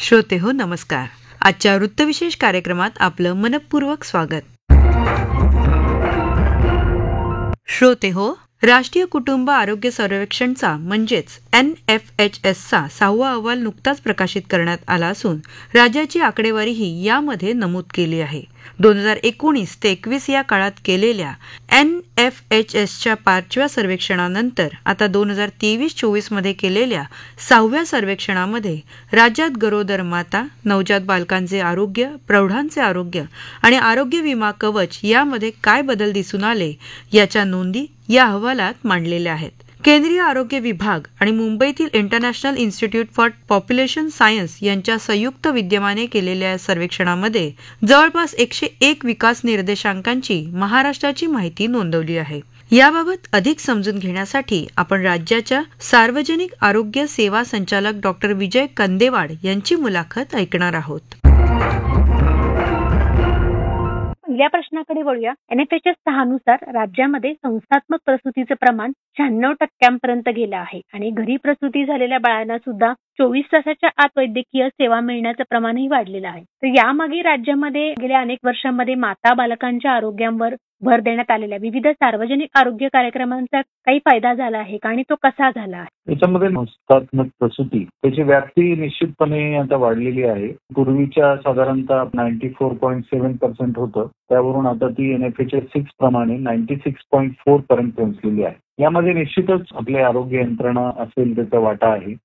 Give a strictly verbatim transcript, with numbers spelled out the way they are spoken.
श्रोते हो नमस्कार. आजच्या वृत्तविशेष कार्यक्रमात आपलं मनपूर्वक स्वागत. श्रोते हो, राष्ट्रीय कुटुंब आरोग्य सर्वेक्षणचा म्हणजेच एन एफ एच एसचा सहावा अहवाल नुकताच प्रकाशित करण्यात आला असून राज्याची आकडेवारीही यामध्ये नमूद केली आहे. दोन हजार एकोणीस ते एकवीस या काळात केलेल्या एन एफ एच एसच्या पाचव्या सर्वेक्षणानंतर आता दोन हजार तेवीस चोवीस मध्ये केलेल्या सहाव्या सर्वेक्षणामध्ये राज्यात गरोदर माता, नवजात बालकांचे आरोग्य, प्रौढांचे आरोग्य आणि आरोग्य विमा कवच यामध्ये काय बदल दिसून आले याच्या नोंदी या अहवालात मांडलेल्या आहेत. केंद्रीय आरोग्य विभाग आणि मुंबईतील international institute for population science यांच्या संयुक्त विद्यमाने केलेल्या सर्वेक्षणामध्ये जवळपास एकशे एक विकास निर्देशांकांची महाराष्ट्राची माहिती नोंदवली आहे. याबाबत अधिक समजून घेण्यासाठी आपण राज्याच्या सार्वजनिक आरोग्य सेवा संचालक डॉक्टर विजय कंदेवाड यांची मुलाखत ऐकणार आहोत. पहिल्या प्रश्नाकडे वळूया. एन एफ एच एस सहा नुसार राज्यामध्ये संस्थात्मक प्रसूतीचं प्रमाण शहाण्णव टक्क्यांपर्यंत गेलं आहे आणि घरी प्रसूती झालेल्या बाळांना सुद्धा चोवीस तासाच्या आत वैद्यकीय सेवा मिळण्याचं प्रमाणही वाढलेलं आहे. तर यामागे राज्यामध्ये गेल्या अनेक वर्षांमध्ये माता बालकांच्या आरोग्यावर भर देण्यात आलेल्या विविध सार्वजनिक आरोग्य कार्यक्रमांचा काही फायदा झाला आहे का आणि तो कसा झाला आहे? याच्यामध्ये संस्थात्मक प्रसूती त्याची व्याप्ती निश्चितपणे आता वाढलेली आहे. पूर्वीच्या साधारणतः ninety four point seven percent होतं, त्यावरून आता ती N F H S six प्रमाणे नाईन्टी सिक्स पॉईंट फोर पर्यंत पोहोचलेली आहे. यामध्ये निश्चितच आपले आरोग्य यंत्रणा असेल त्याचा वाटा आहे.